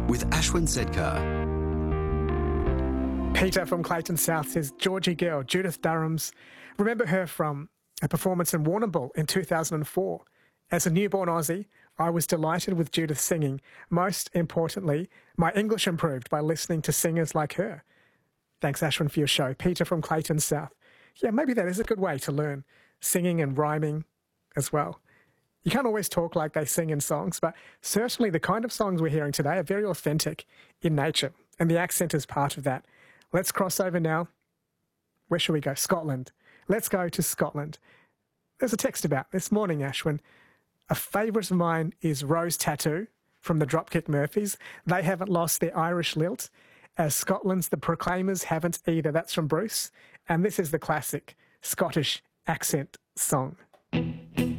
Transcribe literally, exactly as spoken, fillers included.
with Ashwin Sedkar. Peter from Clayton South says, Georgie girl, Judith Durham's. Remember her from a performance in Warrnambool in two thousand four. As a newborn Aussie, I was delighted with Judith singing. Most importantly, my English improved by listening to singers like her. Thanks, Ashwin, for your show. Peter from Clayton South. Yeah, maybe that is a good way to learn singing and rhyming as well. You can't always talk like they sing in songs, but certainly the kind of songs we're hearing today are very authentic in nature, and the accent is part of that. Let's cross over now. Where shall we go? Scotland. Let's go to Scotland. There's a text about this morning, Ashwin. A favourite of mine is Rose Tattoo from the Dropkick Murphys. They haven't lost their Irish lilt, as Scotland's The Proclaimers haven't either. That's from Bruce. And this is the classic Scottish accent song.